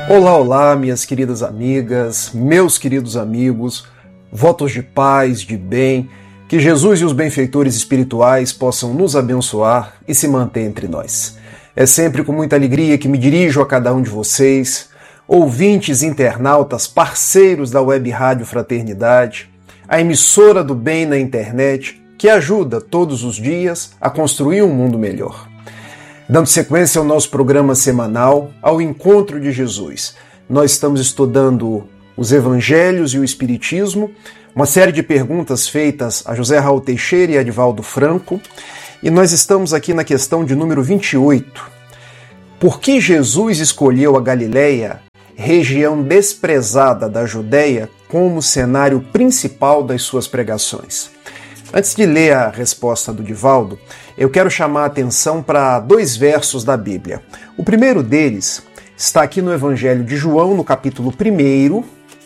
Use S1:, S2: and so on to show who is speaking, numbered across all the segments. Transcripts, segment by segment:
S1: Olá, olá, minhas queridas amigas, meus queridos amigos, votos de paz, de bem, que Jesus e os benfeitores espirituais possam nos abençoar e se manter entre nós. É sempre com muita alegria que me dirijo a cada um de vocês, ouvintes, internautas, parceiros da Web Rádio Fraternidade, a emissora do bem na internet, que ajuda todos os dias a construir um mundo melhor. Dando sequência ao nosso programa semanal, ao Encontro de Jesus. Nós estamos estudando os Evangelhos e o Espiritismo, uma série de perguntas feitas a José Raul Teixeira e a Divaldo Franco, e nós estamos aqui na questão de número 28. Por que Jesus escolheu a Galileia, região desprezada da Judéia, como cenário principal das suas pregações? Antes de ler a resposta do Divaldo, eu quero chamar a atenção para dois versos da Bíblia. O primeiro deles está aqui no Evangelho de João, no capítulo 1,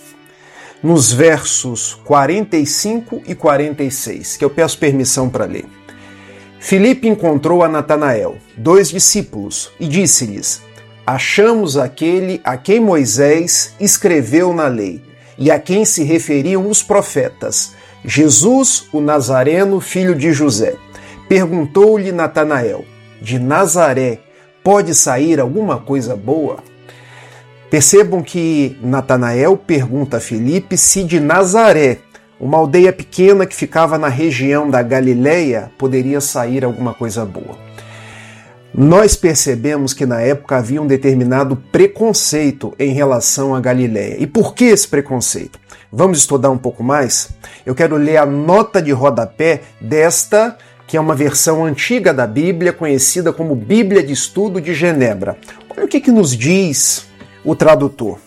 S1: nos versos 45 e 46, que eu peço permissão para ler. Filipe encontrou a Natanael, 2 discípulos, e disse-lhes: achamos aquele a quem Moisés escreveu na lei, e a quem se referiam os profetas, Jesus, o Nazareno, filho de José. Perguntou-lhe Natanael: de Nazaré pode sair alguma coisa boa? Percebam que Natanael pergunta a Filipe se de Nazaré, uma aldeia pequena que ficava na região da Galileia, poderia sair alguma coisa boa. Nós percebemos que na época havia um determinado preconceito em relação à Galileia. E por que esse preconceito? Vamos estudar um pouco mais? Eu quero ler a nota de rodapé desta, que é uma versão antiga da Bíblia, conhecida como Bíblia de Estudo de Genebra. Olha o que nos diz o tradutor.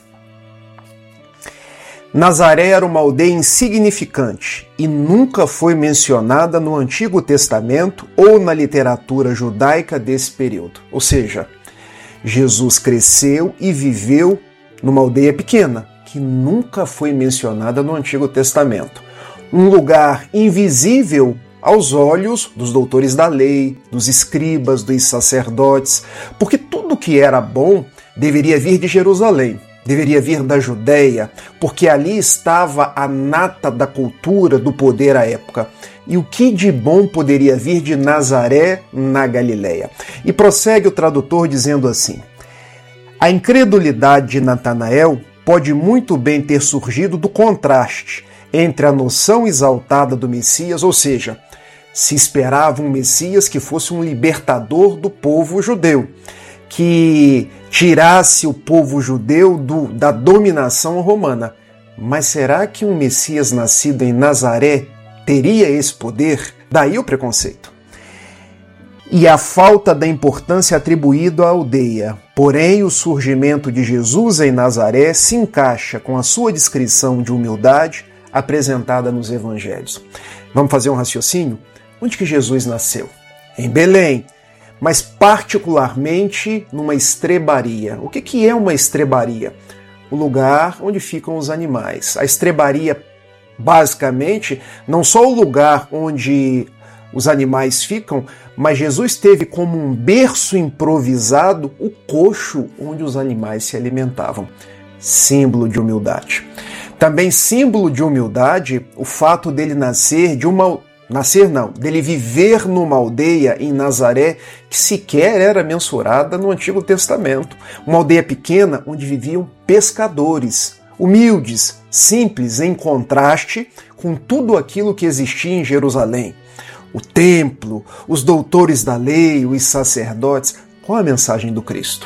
S1: Nazaré era uma aldeia insignificante e nunca foi mencionada no Antigo Testamento ou na literatura judaica desse período. Ou seja, Jesus cresceu e viveu numa aldeia pequena, que nunca foi mencionada no Antigo Testamento. Um lugar invisível aos olhos dos doutores da lei, dos escribas, dos sacerdotes, porque tudo que era bom deveria vir de Jerusalém. Deveria vir da Judéia, porque ali estava a nata da cultura, do poder à época. E o que de bom poderia vir de Nazaré, na Galileia? E prossegue o tradutor dizendo assim: a incredulidade de Natanael pode muito bem ter surgido do contraste entre a noção exaltada do Messias, ou seja, se esperava um Messias que fosse um libertador do povo judeu, que tirasse o povo judeu da dominação romana. Mas será que um Messias nascido em Nazaré teria esse poder? Daí o preconceito. E a falta da importância atribuída à aldeia. Porém, o surgimento de Jesus em Nazaré se encaixa com a sua descrição de humildade apresentada nos Evangelhos. Vamos fazer um raciocínio? Onde que Jesus nasceu? Em Belém, mas particularmente numa estrebaria. O que é uma estrebaria? O lugar onde ficam os animais. A estrebaria, basicamente, não só o lugar onde os animais ficam, mas Jesus teve como um berço improvisado o coxo onde os animais se alimentavam. Símbolo de humildade. Também símbolo de humildade o fato dele dele viver numa aldeia em Nazaré que sequer era mensurada no Antigo Testamento. Uma aldeia pequena onde viviam pescadores, humildes, simples, em contraste com tudo aquilo que existia em Jerusalém. O templo, os doutores da lei, os sacerdotes. Qual a mensagem do Cristo?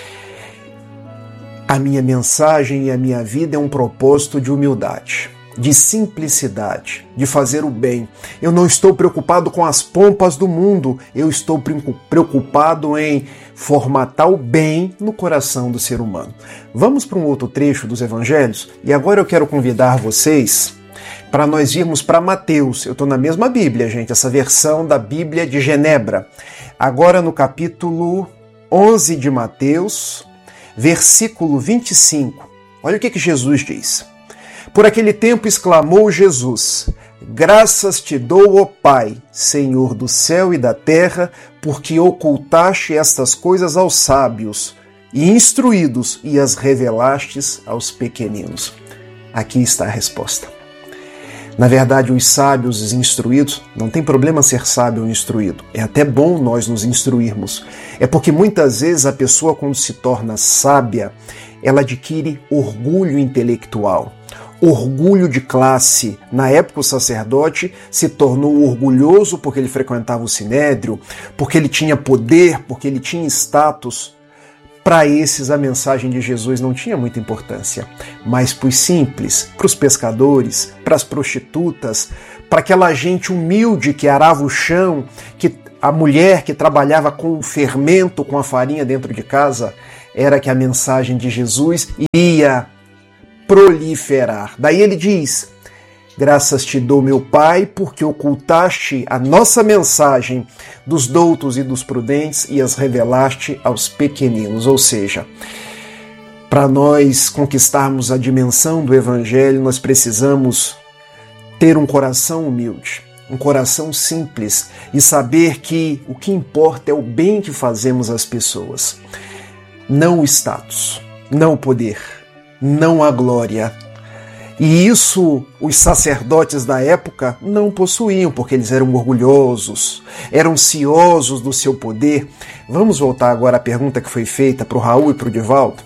S1: A minha mensagem e a minha vida é um propósito de humildade, de simplicidade, de fazer o bem. Eu não estou preocupado com as pompas do mundo, eu estou preocupado em formatar o bem no coração do ser humano. Vamos para um outro trecho dos Evangelhos? E agora eu quero convidar vocês para nós irmos para Mateus. Eu estou na mesma Bíblia, gente, essa versão da Bíblia de Genebra. Agora no capítulo 11 de Mateus, versículo 25. Olha o que Jesus diz. Por aquele tempo exclamou Jesus: graças te dou, ó Pai, Senhor do céu e da terra, porque ocultaste estas coisas aos sábios e instruídos, e as revelastes aos pequeninos. Aqui está a resposta. Na verdade, os sábios, os instruídos, não tem problema ser sábio ou instruído. É até bom nós nos instruirmos. É porque muitas vezes a pessoa, quando se torna sábia, ela adquire orgulho intelectual, orgulho de classe. Na época, o sacerdote se tornou orgulhoso porque ele frequentava o sinédrio, porque ele tinha poder, porque ele tinha status. Para esses, a mensagem de Jesus não tinha muita importância, mas para os simples, para os pescadores, para as prostitutas, para aquela gente humilde que arava o chão, que a mulher que trabalhava com o fermento, com a farinha dentro de casa, era que a mensagem de Jesus ia proliferar. Daí ele diz: graças te dou, meu Pai, porque ocultaste a nossa mensagem dos doutos e dos prudentes e as revelaste aos pequeninos. Ou seja, para nós conquistarmos a dimensão do Evangelho, nós precisamos ter um coração humilde, um coração simples e saber que o que importa é o bem que fazemos às pessoas. Não o status, não o poder, não a glória. E isso os sacerdotes da época não possuíam, porque eles eram orgulhosos, eram ciosos do seu poder. Vamos voltar agora à pergunta que foi feita para o Raul e para o Divaldo.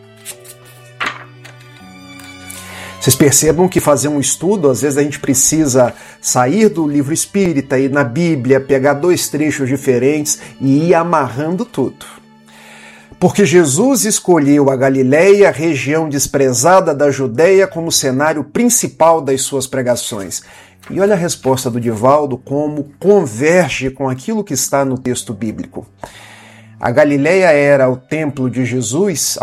S1: Vocês percebam que fazer um estudo, às vezes a gente precisa sair do livro espírita, ir na Bíblia, pegar 2 trechos diferentes e ir amarrando tudo. Porque Jesus escolheu a Galileia, região desprezada da Judeia, como cenário principal das suas pregações. E olha a resposta do Divaldo, como converge com aquilo que está no texto bíblico. A Galileia era ao tempo de Jesus,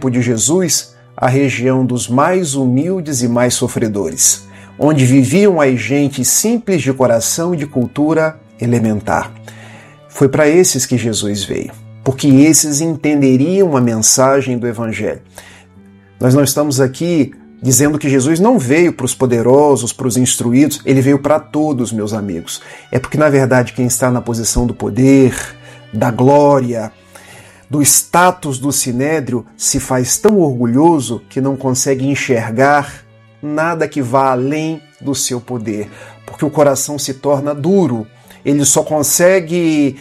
S1: a região dos mais humildes e mais sofredores, onde viviam as gentes simples de coração e de cultura elementar. Foi para esses que Jesus veio, porque esses entenderiam a mensagem do Evangelho. Nós não estamos aqui dizendo que Jesus não veio para os poderosos, para os instruídos, ele veio para todos, meus amigos. É porque, na verdade, quem está na posição do poder, da glória, do status do sinédrio, se faz tão orgulhoso que não consegue enxergar nada que vá além do seu poder, porque o coração se torna duro, ele só consegue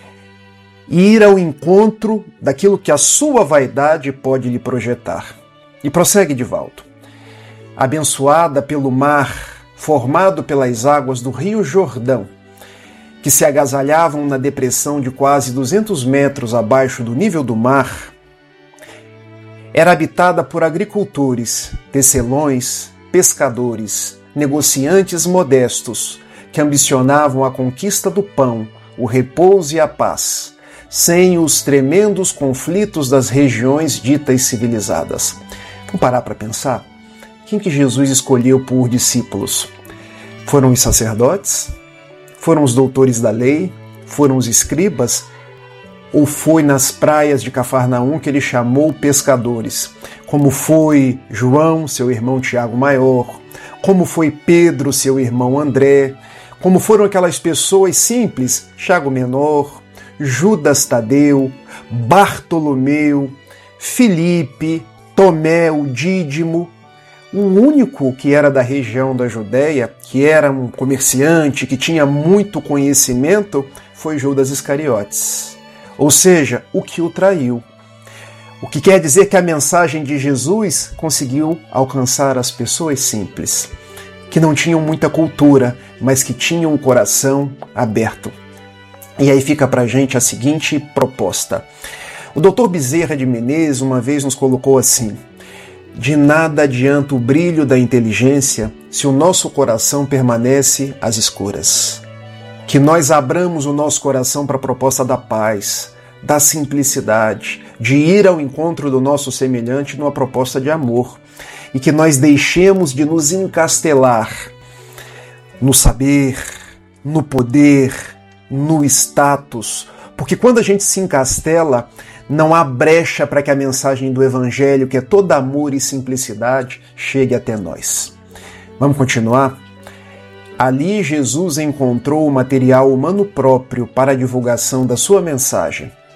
S1: ir ao encontro daquilo que a sua vaidade pode lhe projetar. E prossegue Divaldo. Abençoada pelo mar, formado pelas águas do rio Jordão, que se agasalhavam na depressão de quase 200 metros abaixo do nível do mar, era habitada por agricultores, tecelões, pescadores, negociantes modestos, que ambicionavam a conquista do pão, o repouso e a paz, sem os tremendos conflitos das regiões ditas civilizadas. Vamos parar para pensar? Quem que Jesus escolheu por discípulos? Foram os sacerdotes? Foram os doutores da lei? Foram os escribas? Ou foi nas praias de Cafarnaum que ele chamou pescadores? Como foi João, seu irmão Tiago Maior? Como foi Pedro, seu irmão André? Como foram aquelas pessoas simples, Tiago Menor, Judas Tadeu, Bartolomeu, Filipe, Tomé, o Dídimo? O único que era da região da Judéia, que era um comerciante, que tinha muito conhecimento, foi Judas Iscariotes. Ou seja, o que o traiu. O que quer dizer que a mensagem de Jesus conseguiu alcançar as pessoas simples, que não tinham muita cultura, mas que tinham o coração aberto. E aí fica pra gente a seguinte proposta. O Dr. Bezerra de Menezes uma vez nos colocou assim: de nada adianta o brilho da inteligência se o nosso coração permanece às escuras. Que nós abramos o nosso coração para a proposta da paz, da simplicidade, de ir ao encontro do nosso semelhante numa proposta de amor. E que nós deixemos de nos encastelar no saber, no poder, no status. Porque quando a gente se encastela, não há brecha para que a mensagem do Evangelho, que é todo amor e simplicidade, chegue até nós. Vamos continuar? Ali Jesus encontrou o material humano próprio para a divulgação da sua mensagem.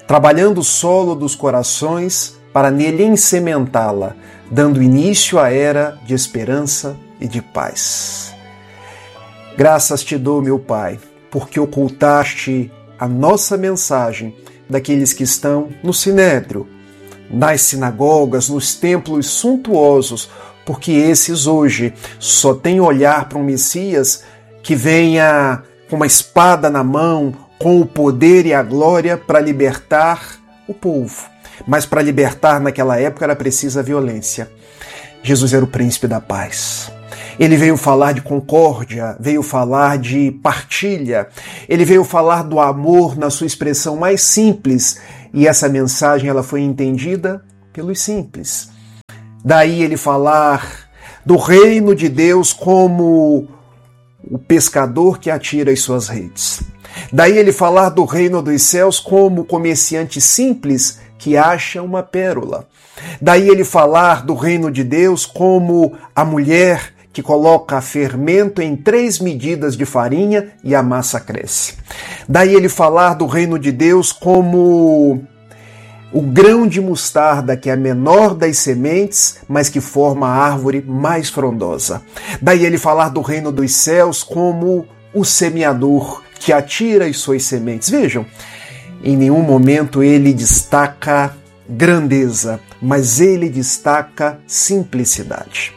S1: trabalhando o solo dos corações para nele ensementá-la, dando início à era de esperança e de paz. Graças te dou, meu Pai, porque ocultaste a nossa mensagem daqueles que estão no sinédrio, nas sinagogas, nos templos suntuosos, porque esses hoje só têm olhar para um Messias que venha com uma espada na mão, com o poder e a glória para libertar o povo. Mas para libertar naquela época era precisa violência. Jesus era o príncipe da paz. Ele veio falar de concórdia, veio falar de partilha, ele veio falar do amor na sua expressão mais simples, e essa mensagem ela foi entendida pelos simples. Daí ele falar do reino de Deus como o pescador que atira as suas redes. Daí ele falar do reino dos céus como o comerciante simples que acha uma pérola. Daí ele falar do reino de Deus como a mulher que coloca fermento em 3 medidas de farinha e a massa cresce. Daí ele falar do reino de Deus como o grão de mostarda, que é a menor das sementes, mas que forma a árvore mais frondosa. Daí ele falar do reino dos céus como o semeador que atira as suas sementes. Vejam, em nenhum momento ele destaca grandeza, mas ele destaca simplicidade.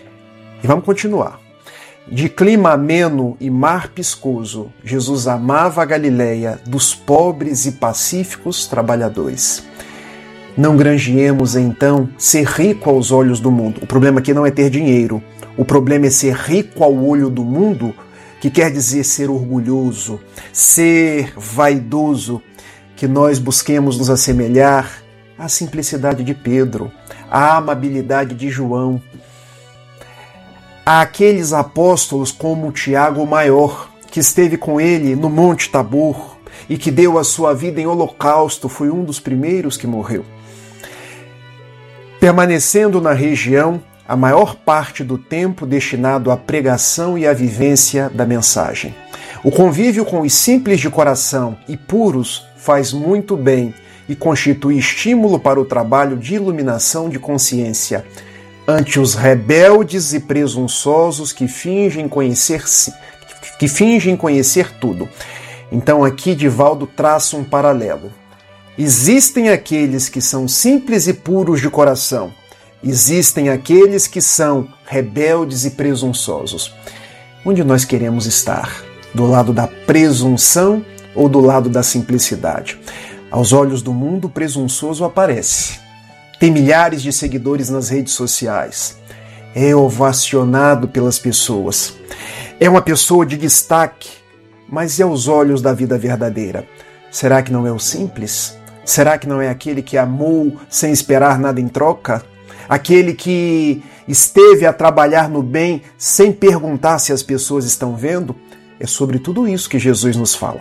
S1: E vamos continuar. De clima ameno e mar piscoso, Jesus amava a Galileia dos pobres e pacíficos trabalhadores. Não granjeemos, então, ser rico aos olhos do mundo. O problema aqui não é ter dinheiro. O problema é ser rico ao olho do mundo, que quer dizer ser orgulhoso, ser vaidoso, que nós busquemos nos assemelhar à simplicidade de Pedro, à amabilidade de João, àqueles apóstolos como Tiago o Maior, que esteve com ele no Monte Tabor e que deu a sua vida em holocausto, foi um dos primeiros que morreu. Permanecendo na região, a maior parte do tempo destinado à pregação e à vivência da mensagem. O convívio com os simples de coração e puros faz muito bem e constitui estímulo para o trabalho de iluminação de consciência ante os rebeldes e presunçosos que fingem conhecer tudo. Então aqui Divaldo traça um paralelo. Existem aqueles que são simples e puros de coração. Existem aqueles que são rebeldes e presunçosos. Onde nós queremos estar? Do lado da presunção ou do lado da simplicidade? Aos olhos do mundo, o presunçoso aparece. Tem milhares de seguidores nas redes sociais. É ovacionado pelas pessoas. É uma pessoa de destaque, mas e aos olhos da vida verdadeira? Será que não é o simples? Será que não é aquele que amou sem esperar nada em troca? Aquele que esteve a trabalhar no bem sem perguntar se as pessoas estão vendo? É sobre tudo isso que Jesus nos fala.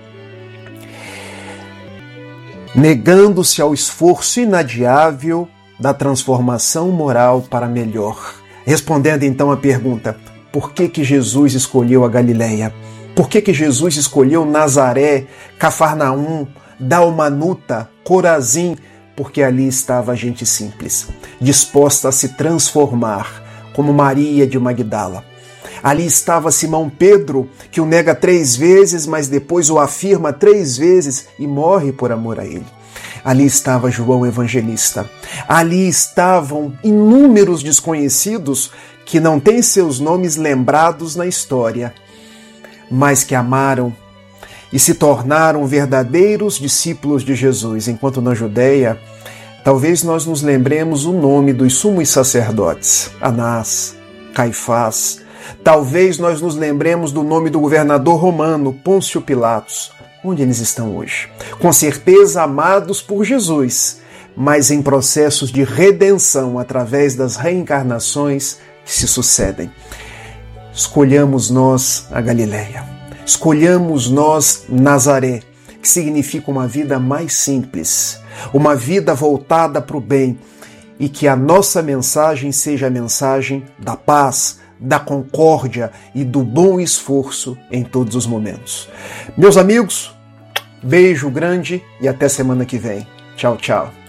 S1: Negando-se ao esforço inadiável da transformação moral para melhor. Respondendo então à pergunta, por que Jesus escolheu a Galileia? Por que Jesus escolheu Nazaré, Cafarnaum, Dalmanuta, Corazim? Porque ali estava a gente simples, disposta a se transformar, como Maria de Magdala. Ali estava Simão Pedro, que o nega 3 vezes, mas depois o afirma 3 vezes e morre por amor a ele. Ali estava João Evangelista. Ali estavam inúmeros desconhecidos que não têm seus nomes lembrados na história, mas que amaram e se tornaram verdadeiros discípulos de Jesus. Enquanto na Judéia, talvez nós nos lembremos o nome dos sumos sacerdotes, Anás, Caifás. Talvez nós nos lembremos do nome do governador romano, Pôncio Pilatos. Onde eles estão hoje? Com certeza amados por Jesus, mas em processos de redenção através das reencarnações que se sucedem. Escolhamos nós a Galileia. Escolhamos nós Nazaré, que significa uma vida mais simples, uma vida voltada para o bem, e que a nossa mensagem seja a mensagem da paz, da concórdia e do bom esforço em todos os momentos. Meus amigos, Beijo grande e até semana que vem. Tchau, tchau.